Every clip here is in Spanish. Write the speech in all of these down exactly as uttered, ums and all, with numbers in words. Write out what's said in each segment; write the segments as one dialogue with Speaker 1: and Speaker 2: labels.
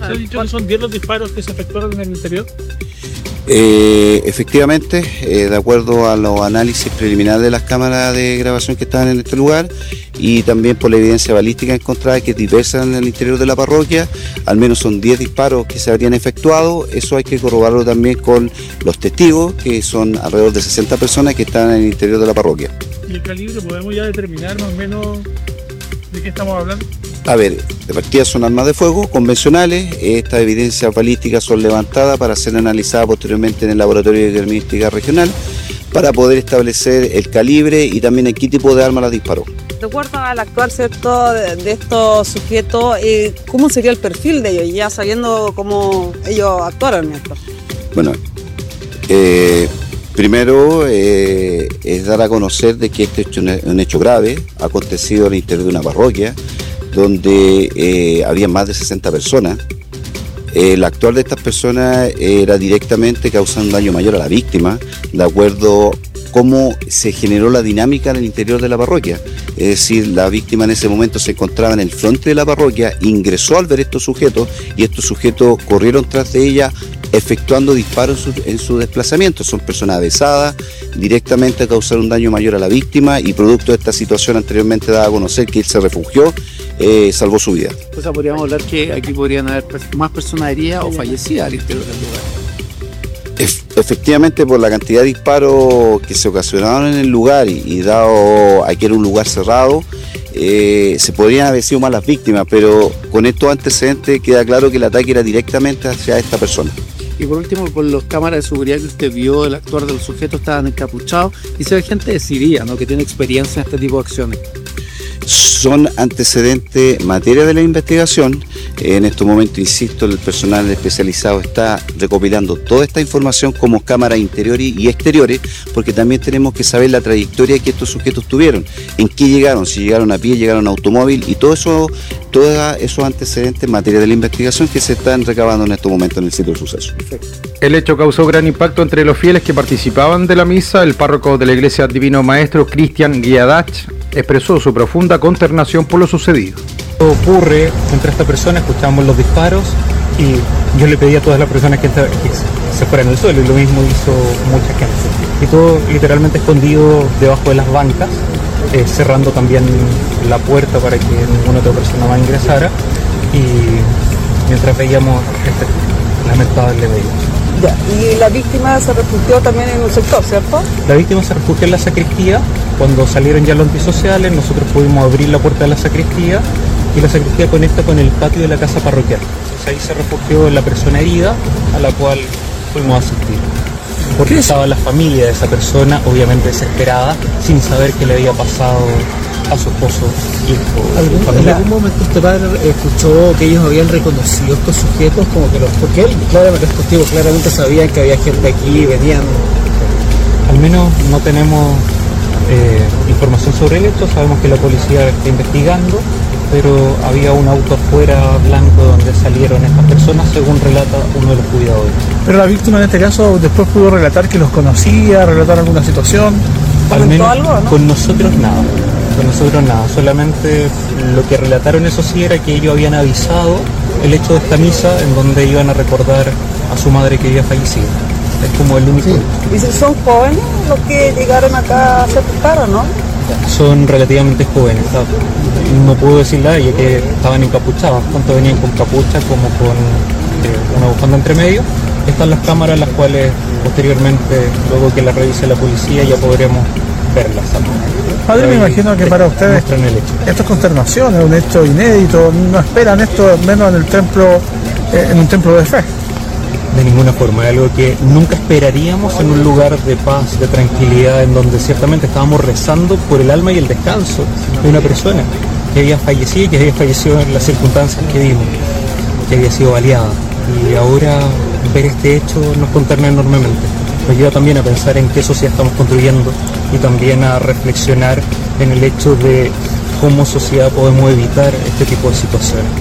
Speaker 1: ¿Se ha dicho que son diez los disparos que se efectuaron en el interior?
Speaker 2: Eh, efectivamente, eh, de acuerdo a los análisis preliminares de las cámaras de grabación que estaban en este lugar y también por la evidencia balística encontrada que es diversa en el interior de la parroquia, al menos son diez disparos que se habrían efectuado. Eso hay que corroborarlo también con los testigos, que son alrededor de sesenta personas que están en el interior de la parroquia.
Speaker 1: ¿Y el calibre podemos ya determinar más o menos de qué estamos hablando?
Speaker 2: A ver, de partida son armas de fuego convencionales. Estas evidencias balísticas son levantadas para ser analizadas posteriormente en el laboratorio de criminalística regional para poder establecer el calibre y también en qué tipo de arma las disparó.
Speaker 3: De acuerdo al actuar, ¿cierto?, de, de estos sujetos, eh, ¿cómo sería el perfil de ellos, ya sabiendo cómo ellos actuaron en esto?
Speaker 2: Bueno, eh, primero eh, es dar a conocer de que este es un, un hecho grave, ha acontecido al interior de una parroquia, donde eh, había más de sesenta personas. El actuar de estas personas era directamente causar un daño mayor a la víctima, de acuerdo a cómo se generó la dinámica en el interior de la parroquia. Es decir, la víctima en ese momento se encontraba en el frente de la parroquia, ingresó al ver estos sujetos y estos sujetos corrieron tras de ella efectuando disparos en su, en su desplazamiento. Son personas avesadas, directamente a causar un daño mayor a la víctima y producto de esta situación anteriormente dada a conocer que él se refugió, eh, salvó su vida.
Speaker 4: O sea, podríamos hablar que aquí podrían haber más personas heridas o fallecidas al interior del lugar.
Speaker 2: Efectivamente, por la cantidad de disparos que se ocasionaron en el lugar y, y dado a que era un lugar cerrado, eh, se podrían haber sido más las víctimas, pero con estos antecedentes queda claro que el ataque era directamente hacia esta persona.
Speaker 4: Y por último, por las cámaras de seguridad que usted vio, el actuar de los sujetos estaban encapuchados y se ve gente decidida, ¿no?, que tiene experiencia en este tipo de acciones.
Speaker 2: Son antecedentes materia de la investigación. En estos momentos, insisto, el personal especializado está recopilando toda esta información como cámaras interiores y exteriores, porque también tenemos que saber la trayectoria que estos sujetos tuvieron, en qué llegaron, si llegaron a pie, llegaron a automóvil y todo eso, todos esos antecedentes en materia de la investigación que se están recabando en estos momentos en el sitio del suceso.
Speaker 5: El hecho causó gran impacto entre los fieles que participaban de la misa. El párroco de la iglesia Divino Maestro, Cristian Guiadach, expresó su profunda consternación por lo sucedido.
Speaker 6: Ocurre entre esta persona, escuchamos los disparos y yo le pedí a todas las personas que, que se fueran al suelo y lo mismo hizo mucha gente. Y todo literalmente escondido debajo de las bancas, eh, cerrando también la puerta para que ninguna otra persona más ingresara y mientras veíamos este lamentable vehículo.
Speaker 3: Ya, y la víctima se refugió también en un sector, ¿cierto?
Speaker 6: La víctima se refugió en la sacristía. Cuando salieron ya los antisociales, nosotros pudimos abrir la puerta de la sacristía y la sacristía conecta con el patio de la casa parroquial. Entonces ahí se refugió la persona herida a la cual fuimos a asistir. Porque estaba la familia de esa persona, obviamente desesperada, sin saber qué le había pasado a su esposo, hijo,
Speaker 7: ¿Algún,
Speaker 6: familiar.
Speaker 7: ¿En algún momento usted, padre, escuchó que ellos habían reconocido estos sujetos? Como que los, porque él, claramente, los testigos claramente sabían que había gente aquí, venían.
Speaker 6: Al menos no tenemos eh, información sobre el hecho, sabemos que la policía está investigando, pero había un auto afuera blanco donde salieron estas personas, según relata uno de los cuidadores.
Speaker 1: Pero la víctima en este caso después pudo relatar que los conocía, relatar alguna situación.
Speaker 6: Al menos
Speaker 3: algo, ¿no?
Speaker 6: Con nosotros nada. Con nosotros nada, solamente lo que relataron eso sí era que ellos habían avisado el hecho de esta misa en donde iban a recordar a su madre que había fallecido. Es como el único.
Speaker 3: Sí. ¿Y si son jóvenes los que llegaron acá a hacer disparos, no?
Speaker 6: Son relativamente jóvenes, ¿sabes? No puedo decirle a ella que estaban encapuchados, tanto venían con capucha como con eh, una bufanda entre medio. Están las cámaras, las cuales posteriormente, luego que las revise la policía, ya podremos verlas.
Speaker 1: Padre, me imagino que para ustedes esto es consternación, es un hecho inédito, no esperan esto menos en el templo, eh, en un templo de fe.
Speaker 6: De ninguna forma, es algo que nunca esperaríamos en un lugar de paz, de tranquilidad, en donde ciertamente estábamos rezando por el alma y el descanso de una persona que había fallecido y que había fallecido en las circunstancias que vimos, que había sido baleada. Y ahora ver este hecho nos consterna enormemente. Nos lleva también a pensar en qué sociedad estamos construyendo y también a reflexionar en el hecho de cómo sociedad podemos evitar este tipo de situaciones.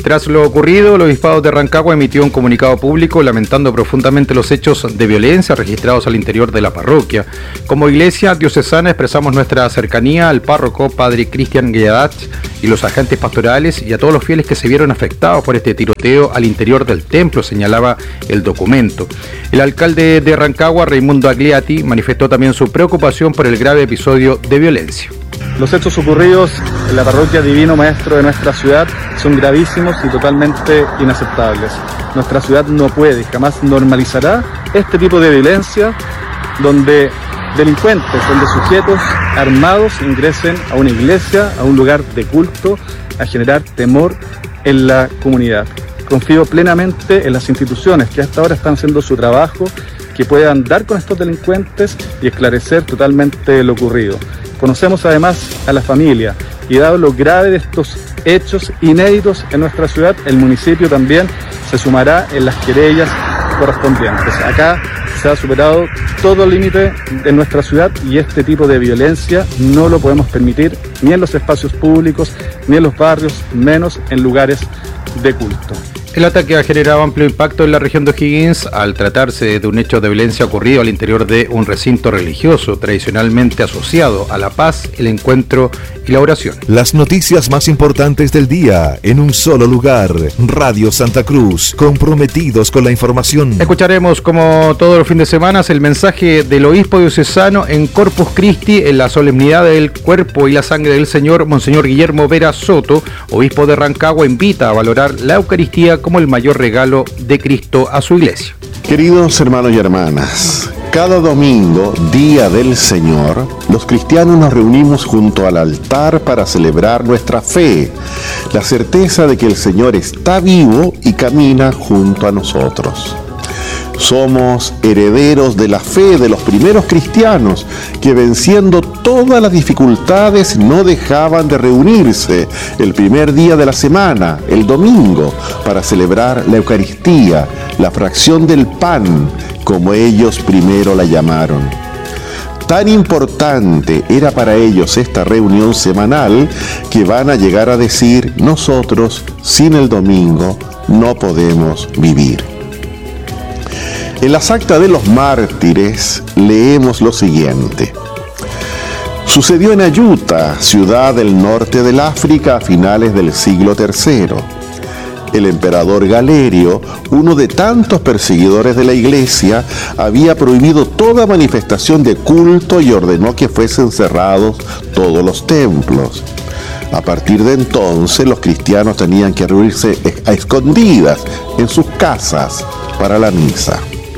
Speaker 5: Tras lo ocurrido, el Obispado de Rancagua emitió un comunicado público lamentando profundamente los hechos de violencia registrados al interior de la parroquia. Como iglesia diocesana expresamos nuestra cercanía al párroco Padre Cristian Guiadach y los agentes pastorales y a todos los fieles que se vieron afectados por este tiroteo al interior del templo, señalaba el documento. El alcalde de Rancagua, Raimundo Agliati, manifestó también su preocupación por el grave episodio de violencia.
Speaker 8: Los hechos ocurridos en la parroquia Divino Maestro de nuestra ciudad son gravísimos y totalmente inaceptables. Nuestra ciudad no puede y jamás normalizará este tipo de violencia donde delincuentes, donde sujetos armados ingresen a una iglesia, a un lugar de culto, a generar temor en la comunidad. Confío plenamente en las instituciones que hasta ahora están haciendo su trabajo, que puedan dar con estos delincuentes y esclarecer totalmente lo ocurrido. Conocemos además a la familia y dado lo grave de estos hechos inéditos en nuestra ciudad, el municipio también se sumará en las querellas correspondientes. Acá se ha superado todo límite de nuestra ciudad y este tipo de violencia no lo podemos permitir ni en los espacios públicos, ni en los barrios, menos en lugares de culto.
Speaker 5: El ataque ha generado amplio impacto en la región de O'Higgins al tratarse de un hecho de violencia ocurrido al interior de un recinto religioso tradicionalmente asociado a la paz, el encuentro y la oración.
Speaker 9: Las noticias más importantes del día en un solo lugar. Radio Santa Cruz, comprometidos con la información.
Speaker 5: Escucharemos, como todos los fines de semana, el mensaje del obispo diocesano en Corpus Christi en la solemnidad del cuerpo y la sangre del Señor. Monseñor Guillermo Vera Soto, obispo de Rancagua, invita a valorar la Eucaristía como el mayor regalo de Cristo a su iglesia.
Speaker 10: Queridos hermanos y hermanas, cada domingo, día del Señor, los cristianos nos reunimos junto al altar para celebrar nuestra fe, la certeza de que el Señor está vivo y camina junto a nosotros. Somos herederos de la fe de los primeros cristianos que, venciendo todas las dificultades, no dejaban de reunirse el primer día de la semana, el domingo, para celebrar la Eucaristía, la fracción del pan, como ellos primero la llamaron. Tan importante era para ellos esta reunión semanal que van a llegar a decir: nosotros sin el domingo no podemos vivir. En las actas de los mártires leemos lo siguiente. Sucedió en Ayuta, ciudad del norte del África, a finales del siglo tercero. El emperador Galerio, uno de tantos perseguidores de la iglesia, había prohibido toda manifestación de culto y ordenó que fuesen cerrados todos los templos. A partir de entonces, los cristianos tenían que reunirse a escondidas en sus casas para la misa.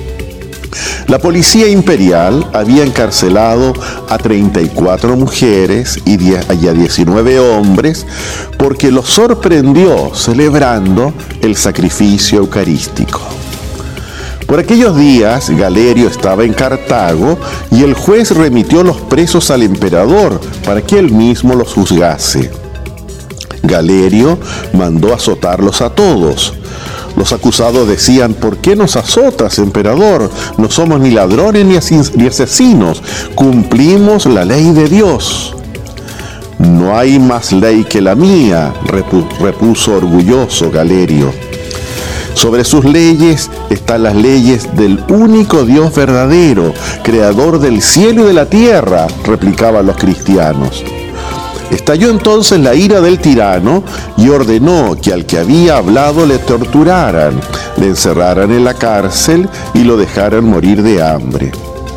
Speaker 10: La policía imperial había encarcelado a treinta y cuatro mujeres y a diecinueve hombres porque los sorprendió celebrando el sacrificio eucarístico. Por aquellos días, Galerio estaba en Cartago y el juez remitió los presos al emperador para que él mismo los juzgase. Galerio mandó azotarlos a todos. Los acusados decían: ¿por qué nos azotas, emperador? No somos ni ladrones ni asesinos, cumplimos la ley de Dios. No hay más ley que la mía, repuso orgulloso Galerio. Sobre sus leyes están las leyes del único Dios verdadero, creador del cielo y de la tierra, replicaban los cristianos. Estalló entonces la ira del tirano y ordenó que al que había hablado le torturaran, le encerraran en la cárcel y lo dejaran morir de hambre.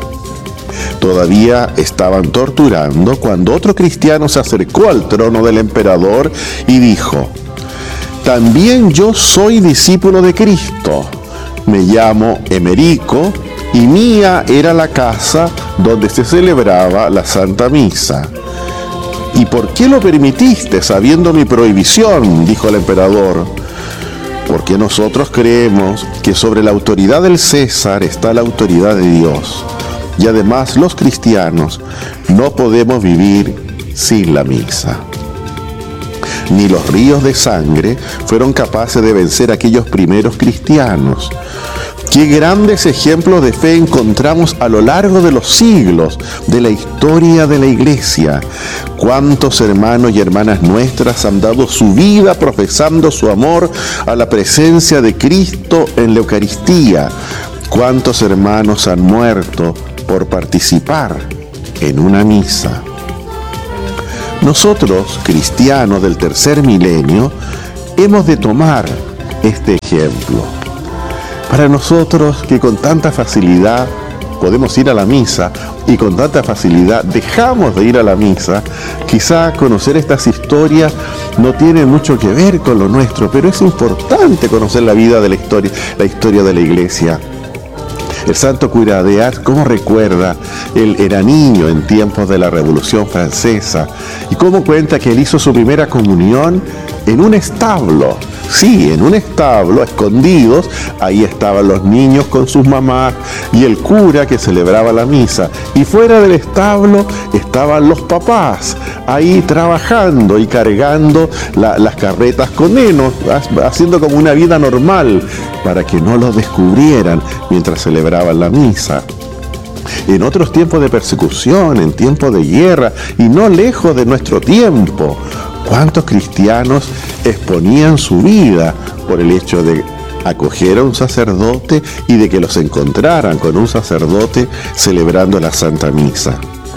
Speaker 10: Todavía estaban torturando cuando otro cristiano se acercó al trono del emperador y dijo: también yo soy discípulo de Cristo. Me llamo Emerico y mía era la casa donde se celebraba la Santa Misa. ¿Y por qué lo permitiste sabiendo mi prohibición?, dijo el emperador. Porque nosotros creemos que sobre la autoridad del César está la autoridad de Dios. Y además los cristianos no podemos vivir sin la misa. Ni los ríos de sangre fueron capaces de vencer a aquellos primeros cristianos. Qué grandes ejemplos de fe encontramos a lo largo de los siglos de la historia de la Iglesia. Cuántos hermanos y hermanas nuestras han dado su vida profesando su amor a la presencia de Cristo en la Eucaristía. Cuántos hermanos han muerto por participar en una misa. Nosotros, cristianos del tercer milenio, hemos de tomar este ejemplo. Para nosotros que con tanta facilidad podemos ir a la misa y con tanta facilidad dejamos de ir a la misa, quizá conocer estas historias no tiene mucho que ver con lo nuestro, pero es importante conocer la vida de la historia, la historia de la Iglesia. El santo cura de Ars, ¿cómo recuerda? Él era niño en tiempos de la Revolución Francesa y cómo cuenta que él hizo su primera comunión en un establo. Sí, en un establo, escondidos, ahí estaban los niños con sus mamás y el cura que celebraba la misa. Y fuera del establo estaban los papás, ahí trabajando y cargando la, las carretas con heno, haciendo como una vida normal para que no los descubrieran mientras celebraban la misa. En otros tiempos de persecución, en tiempos de guerra y no lejos de nuestro tiempo, ¿cuántos cristianos exponían su vida por el hecho de acoger a un sacerdote y de que los encontraran con un sacerdote celebrando la Santa Misa?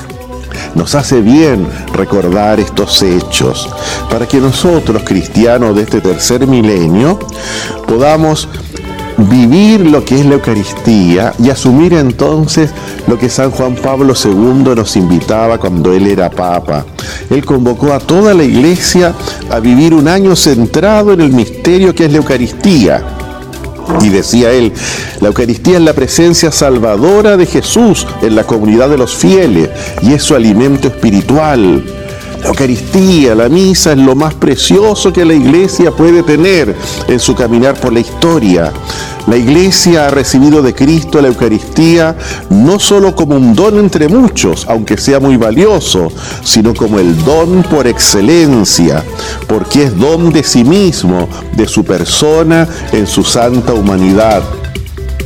Speaker 10: Nos hace bien recordar estos hechos para que nosotros, cristianos de este tercer milenio, podamos vivir lo que es la Eucaristía y asumir entonces lo que San Juan Pablo segundo nos invitaba cuando él era Papa. Él convocó a toda la Iglesia a vivir un año centrado en el misterio que es la Eucaristía. Y decía él, la Eucaristía es la presencia salvadora de Jesús en la comunidad de los fieles y es su alimento espiritual. La Eucaristía, la misa, es lo más precioso que la Iglesia puede tener en su caminar por la historia. La Iglesia ha recibido de Cristo la Eucaristía no solo como un don entre muchos, aunque sea muy valioso, sino como el don por excelencia, porque es don de sí mismo, de su persona en su santa humanidad.